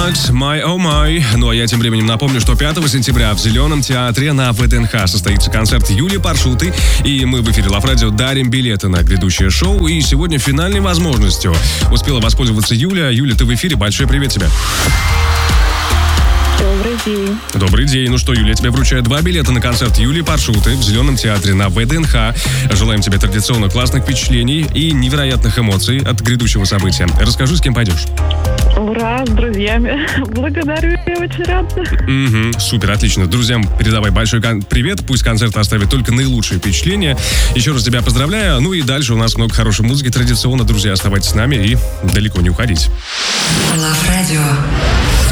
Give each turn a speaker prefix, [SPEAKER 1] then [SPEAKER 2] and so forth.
[SPEAKER 1] Макс, My Oh My. Ну а я тем временем напомню, что 5 сентября в Зеленом театре на ВДНХ состоится концерт Юлии Паршуты. И мы в эфире Love Radio дарим билеты на грядущее шоу. И сегодня финальной возможностью успела воспользоваться Юля. Юля, ты в эфире. Большой привет тебе.
[SPEAKER 2] Добрый день.
[SPEAKER 1] Добрый день. Ну что, Юля, я тебе вручаю 2 билета на концерт Юлии Паршуты в Зеленом театре на ВДНХ. Желаем тебе традиционно классных впечатлений и невероятных эмоций от грядущего события. Расскажи, с кем пойдешь.
[SPEAKER 2] Ура, с друзьями. Благодарю, я очень рада.
[SPEAKER 1] Супер, отлично. Друзьям передавай большой привет. Пусть концерт оставит только наилучшие впечатления. Еще раз тебя поздравляю. Ну и дальше у нас много хорошей музыки. Традиционно, друзья, оставайтесь с нами и далеко не уходить.
[SPEAKER 3] Love Radio.